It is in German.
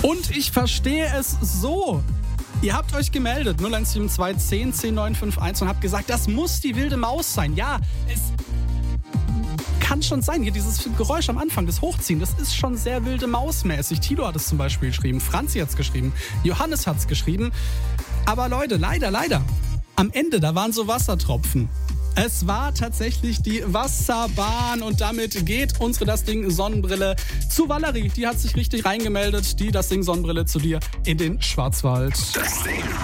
Und ich verstehe es so. Ihr habt euch gemeldet, 0172 10 10 951 und habt gesagt, das muss die wilde Maus sein. Ja, es kann schon sein. Hier dieses Geräusch am Anfang, das Hochziehen, das ist schon sehr wilde Maus-mäßig. Tilo hat es zum Beispiel geschrieben, Franzi hat es geschrieben, Johannes hat es geschrieben. Aber Leute, leider, am Ende, da waren so Wassertropfen. Es war tatsächlich die Wasserbahn und damit geht unsere Das Ding Sonnenbrille zu Valerie. Die hat sich richtig reingemeldet. Die Das Ding Sonnenbrille zu dir in den Schwarzwald. Das Ding.